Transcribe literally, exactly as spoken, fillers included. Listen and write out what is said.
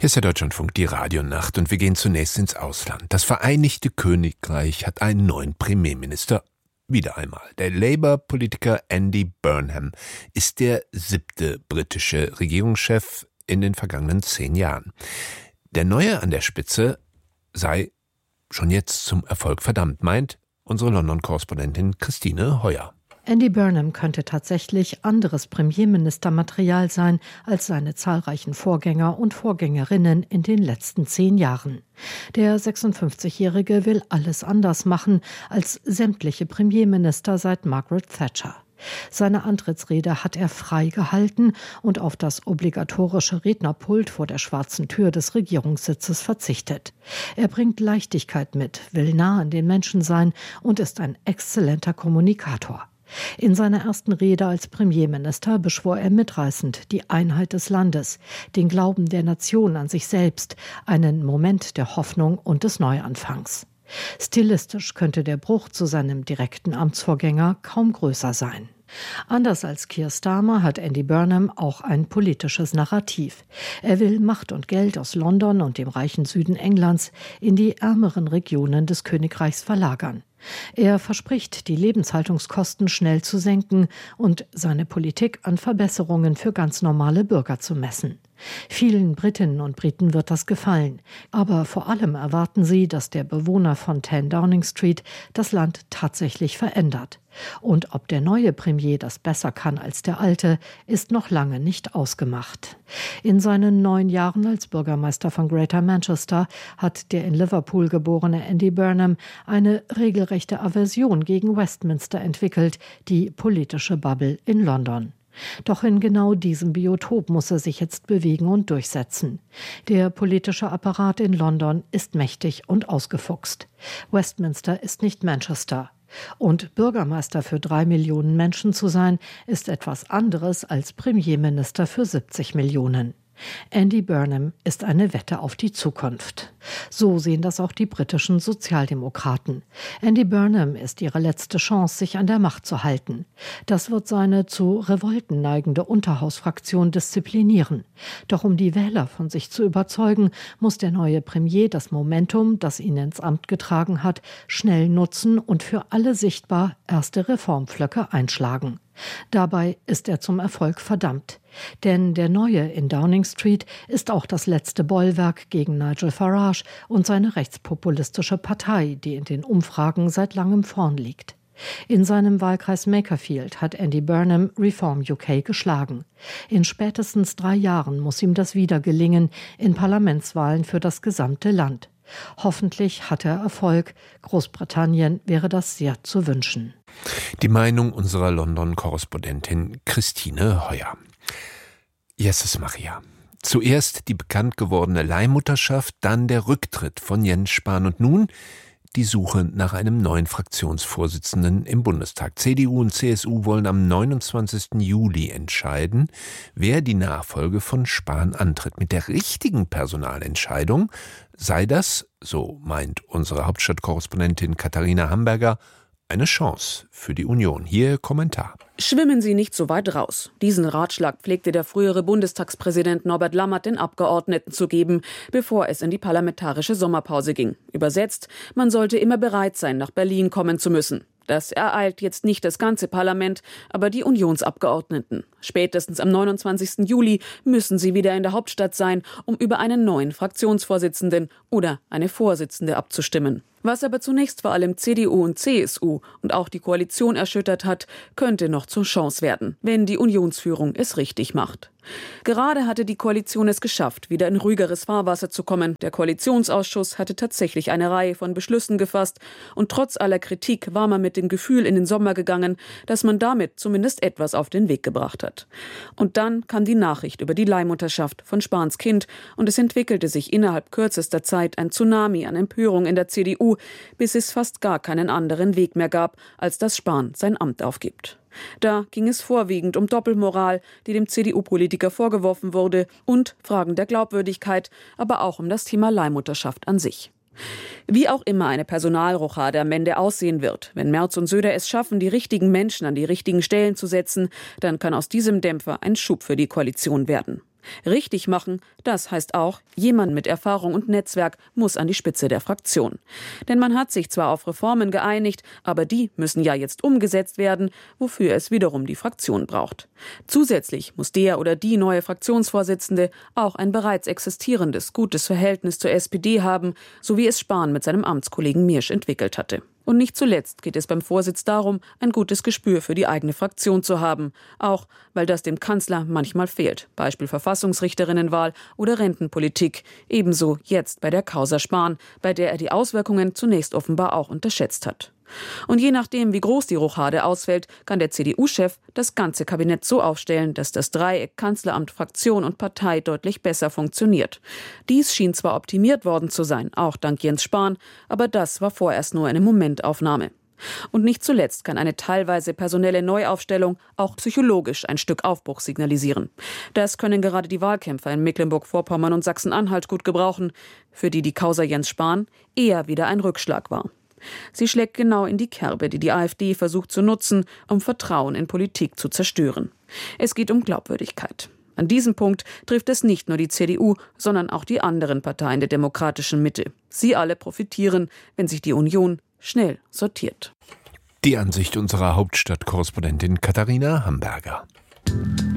Hier ist der Deutschlandfunk, die Radionacht, und wir gehen zunächst ins Ausland. Das Vereinigte Königreich hat einen neuen Premierminister. Wieder einmal. Der Labour-Politiker Andy Burnham ist der siebte britische Regierungschef in den vergangenen zehn Jahren. Der Neue an der Spitze sei schon jetzt zum Erfolg verdammt, meint unsere London-Korrespondentin Christine Heuer. Andy Burnham könnte tatsächlich anderes Premierministermaterial sein als seine zahlreichen Vorgänger und Vorgängerinnen in den letzten zehn Jahren. Der sechsundfünfzigjährige will alles anders machen als sämtliche Premierminister seit Margaret Thatcher. Seine Antrittsrede hat er frei gehalten und auf das obligatorische Rednerpult vor der schwarzen Tür des Regierungssitzes verzichtet. Er bringt Leichtigkeit mit, will nah an den Menschen sein und ist ein exzellenter Kommunikator. In seiner ersten Rede als Premierminister beschwor er mitreißend die Einheit des Landes, den Glauben der Nation an sich selbst, einen Moment der Hoffnung und des Neuanfangs. Stilistisch könnte der Bruch zu seinem direkten Amtsvorgänger kaum größer sein. Anders als Keir Starmer hat Andy Burnham auch ein politisches Narrativ. Er will Macht und Geld aus London und dem reichen Süden Englands in die ärmeren Regionen des Königreichs verlagern. Er verspricht, die Lebenshaltungskosten schnell zu senken und seine Politik an Verbesserungen für ganz normale Bürger zu messen. Vielen Britinnen und Briten wird das gefallen, aber vor allem erwarten sie, dass der Bewohner von zehn Downing Street das Land tatsächlich verändert. Und ob der neue Premier das besser kann als der alte, ist noch lange nicht ausgemacht. In seinen neun Jahren als Bürgermeister von Greater Manchester hat der in Liverpool geborene Andy Burnham eine regelrechte Aversion gegen Westminster entwickelt, die politische Bubble in London. Doch in genau diesem Biotop muss er sich jetzt bewegen und durchsetzen. Der politische Apparat in London ist mächtig und ausgefuchst. Westminster ist nicht Manchester. Und Bürgermeister für drei Millionen Menschen zu sein, ist etwas anderes als Premierminister für siebzig Millionen. Andy Burnham ist eine Wette auf die Zukunft. So sehen das auch die britischen Sozialdemokraten. Andy Burnham ist ihre letzte Chance, sich an der Macht zu halten. Das wird seine zu Revolten neigende Unterhausfraktion disziplinieren. Doch um die Wähler von sich zu überzeugen, muss der neue Premier das Momentum, das ihn ins Amt getragen hat, schnell nutzen und für alle sichtbar erste Reformpflöcke einschlagen. Dabei ist er zum Erfolg verdammt. Denn der Neue in Downing Street ist auch das letzte Bollwerk gegen Nigel Farage und seine rechtspopulistische Partei, die in den Umfragen seit langem vorn liegt. In seinem Wahlkreis Makerfield hat Andy Burnham Reform U K geschlagen. In spätestens drei Jahren muss ihm das wieder gelingen, in Parlamentswahlen für das gesamte Land. Hoffentlich hat er Erfolg. Großbritannien wäre das sehr zu wünschen. Die Meinung unserer London-Korrespondentin Christine Heuer. Jesus Maria. Zuerst die bekannt gewordene Leihmutterschaft, dann der Rücktritt von Jens Spahn und nun die Suche nach einem neuen Fraktionsvorsitzenden im Bundestag. C D U und C S U wollen am neunundzwanzigsten Juli entscheiden, wer die Nachfolge von Spahn antritt. Mit der richtigen Personalentscheidung sei das, so meint unsere Hauptstadtkorrespondentin Katharina Hamburger, eine Chance für die Union. Hier Kommentar. Schwimmen Sie nicht so weit raus. Diesen Ratschlag pflegte der frühere Bundestagspräsident Norbert Lammert den Abgeordneten zu geben, bevor es in die parlamentarische Sommerpause ging. Übersetzt, man sollte immer bereit sein, nach Berlin kommen zu müssen. Das ereilt jetzt nicht das ganze Parlament, aber die Unionsabgeordneten. Spätestens am neunundzwanzigsten Juli müssen sie wieder in der Hauptstadt sein, um über einen neuen Fraktionsvorsitzenden oder eine Vorsitzende abzustimmen. Was aber zunächst vor allem C D U und C S U und auch die Koalition erschüttert hat, könnte noch zur Chance werden, wenn die Unionsführung es richtig macht. Gerade hatte die Koalition es geschafft, wieder in ruhigeres Fahrwasser zu kommen. Der Koalitionsausschuss hatte tatsächlich eine Reihe von Beschlüssen gefasst und trotz aller Kritik war man mit dem Gefühl in den Sommer gegangen, dass man damit zumindest etwas auf den Weg gebracht hat. Und dann kam die Nachricht über die Leihmutterschaft von Spahns Kind und es entwickelte sich innerhalb kürzester Zeit ein Tsunami an Empörung in der C D U, bis es fast gar keinen anderen Weg mehr gab, als dass Spahn sein Amt aufgibt. Da ging es vorwiegend um Doppelmoral, die dem C D U-Politiker vorgeworfen wurde, und Fragen der Glaubwürdigkeit, aber auch um das Thema Leihmutterschaft an sich. Wie auch immer eine Personalrochade am Ende aussehen wird, wenn Merz und Söder es schaffen, die richtigen Menschen an die richtigen Stellen zu setzen, dann kann aus diesem Dämpfer ein Schub für die Koalition werden. Richtig machen, das heißt auch, jemand mit Erfahrung und Netzwerk muss an die Spitze der Fraktion. Denn man hat sich zwar auf Reformen geeinigt, aber die müssen ja jetzt umgesetzt werden, wofür es wiederum die Fraktion braucht. Zusätzlich muss der oder die neue Fraktionsvorsitzende auch ein bereits existierendes, gutes Verhältnis zur S P D haben, so wie es Spahn mit seinem Amtskollegen Miersch entwickelt hatte. Und nicht zuletzt geht es beim Vorsitz darum, ein gutes Gespür für die eigene Fraktion zu haben. Auch, weil das dem Kanzler manchmal fehlt. Beispiel Verfassungsrichterinnenwahl oder Rentenpolitik. Ebenso jetzt bei der Causa Spahn, bei der er die Auswirkungen zunächst offenbar auch unterschätzt hat. Und je nachdem, wie groß die Rochade ausfällt, kann der C D U-Chef das ganze Kabinett so aufstellen, dass das Dreieck Kanzleramt, Fraktion und Partei deutlich besser funktioniert. Dies schien zwar optimiert worden zu sein, auch dank Jens Spahn, aber das war vorerst nur eine Momentaufnahme. Und nicht zuletzt kann eine teilweise personelle Neuaufstellung auch psychologisch ein Stück Aufbruch signalisieren. Das können gerade die Wahlkämpfer in Mecklenburg-Vorpommern und Sachsen-Anhalt gut gebrauchen, für die die Causa Jens Spahn eher wieder ein Rückschlag war. Sie schlägt genau in die Kerbe, die die AfD versucht zu nutzen, um Vertrauen in Politik zu zerstören. Es geht um Glaubwürdigkeit. An diesem Punkt trifft es nicht nur die C D U, sondern auch die anderen Parteien der demokratischen Mitte. Sie alle profitieren, wenn sich die Union schnell sortiert. Die Ansicht unserer Hauptstadtkorrespondentin Katharina Hamberger.